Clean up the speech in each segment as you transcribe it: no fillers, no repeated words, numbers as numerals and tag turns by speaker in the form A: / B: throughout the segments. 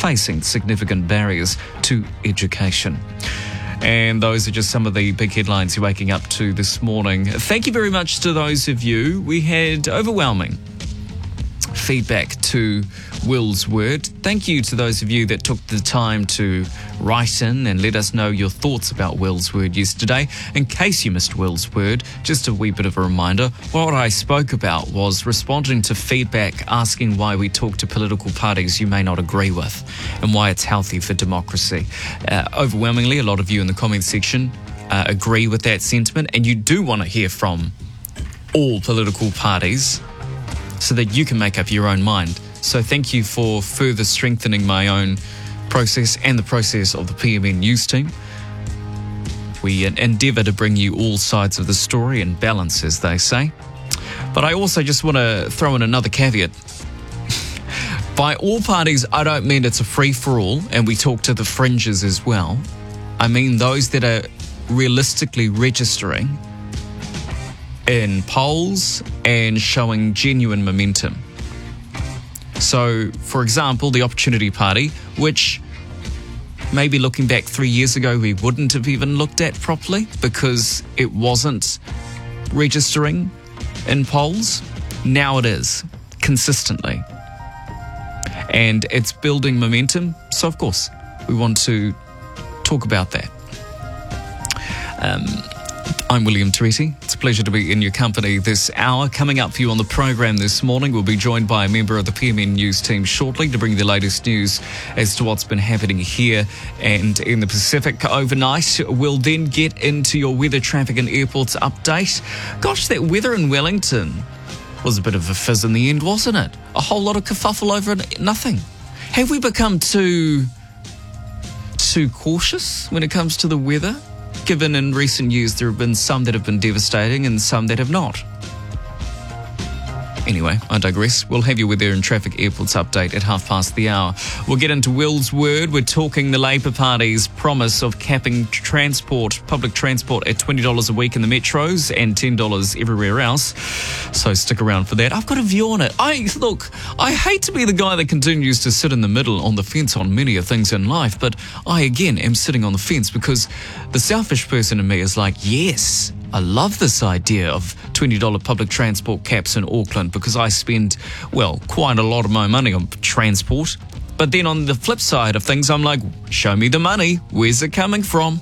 A: facing significant barriers to education. And those are just some of the big headlines you're waking up to this morning. Thank you very much to those of you. We had overwhelming feedback to Will's Word. Thank you to those of you that took the time to write in and let us know your thoughts about Will's Word yesterday. In case you missed Will's Word, just a wee bit of a reminder, what I spoke about was responding to feedback asking why we talk to political parties you may not agree with and why it's healthy for democracy. Overwhelmingly, a lot of you in the comment section agree with that sentiment, and you do want to hear from all political parties so that you can make up your own mind. So thank you for further strengthening my own process and the process of the PMN News team. We endeavour to bring you all sides of the story and balance, as they say. But I also just want to throw in another caveat. By all parties, I don't mean it's a free-for-all, and we talk to the fringes as well. I mean those that are realistically registering in polls and showing genuine momentum. So, for example, the Opportunity Party, which maybe looking back 3 years ago we wouldn't have even looked at properly because it wasn't registering in polls. Now it is, consistently. And it's building momentum, so of course we want to talk about that. I'm William Toretti. It's a pleasure to be in your company this hour. Coming up for you on the program this morning, we'll be joined by a member of the PMN News team shortly to bring the latest news as to what's been happening here and in the Pacific overnight. We'll then get into your weather, traffic and airports update. Gosh, that weather in Wellington was a bit of a fizz in the end, wasn't it? A whole lot of kerfuffle over nothing. Have we become too cautious when it comes to the weather? Given in recent years there have been some that have been devastating and some that have not. Anyway, I digress. We'll have you with their in traffic airports update at 1:30. We'll get into Will's Word. We're talking the Labour Party's promise of capping public transport at $20 a week in the metros and $10 everywhere else. So stick around for that. I've got a view on it. I hate to be the guy that continues to sit in the middle on the fence on many of things in life, but I again am sitting on the fence because the selfish person in me is like, yes, I love this idea of $20 public transport caps in Auckland because I spend, quite a lot of my money on transport. But then on the flip side of things, I'm like, show me the money. Where's it coming from?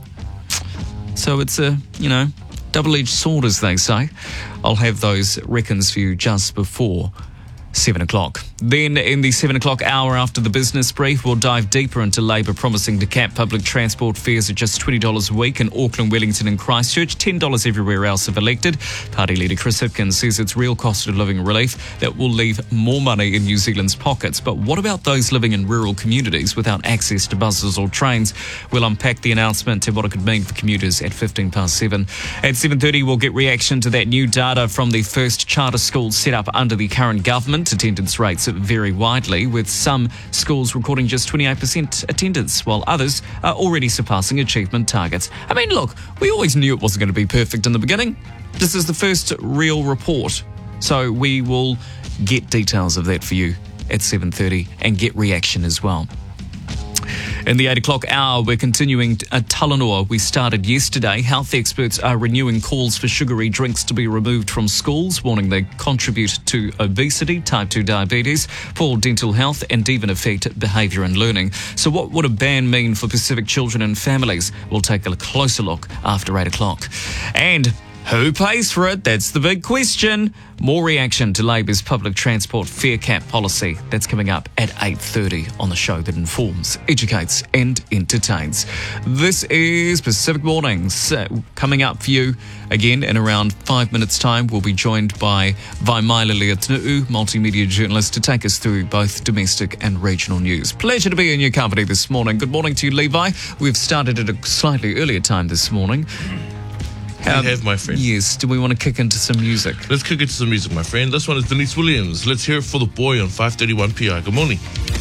A: So it's a, double-edged sword, as they say. I'll have those reckons for you just before 7 o'clock. Then in the 7 o'clock hour after the business brief, we'll dive deeper into Labour promising to cap public transport fares at just $20 a week in Auckland, Wellington and Christchurch, $10 everywhere else if elected. Party leader Chris Hipkins says it's real cost of living relief that will leave more money in New Zealand's pockets. But what about those living in rural communities without access to buses or trains? We'll unpack the announcement and what it could mean for commuters at 7:15. At 7:30, we'll get reaction to that new data from the first charter school set up under the current government. Attendance rates vary widely, with some schools recording just 28% attendance, while others are already surpassing achievement targets. I mean, look, we always knew it wasn't going to be perfect in the beginning. This is the first real report, so we will get details of that for you at 7:30 and get reaction as well. In the 8 o'clock hour, we're continuing at Talanoa. We started yesterday. Health experts are renewing calls for sugary drinks to be removed from schools, warning they contribute to obesity, type 2 diabetes, poor dental health, and even affect behaviour and learning. So what would a ban mean for Pacific children and families? We'll take a closer look after 8 o'clock. And who pays for it? That's the big question. More reaction to Labour's public transport fare cap policy. That's coming up at 8:30 on the show that informs, educates and entertains. This is Pacific Mornings. Coming up for you again in around 5 minutes' time, we'll be joined by Vaimaila Leotu'u, multimedia journalist, to take us through both domestic and regional news. Pleasure to be in your company this morning. Good morning to you, Levi. We've started at a slightly earlier time this morning.
B: We have, my friend.
A: Yes. Do we want to kick into some music?
B: Let's kick into some music, my friend. This one is Denise Williams. Let's hear it for the boy on 531 PI. Good morning.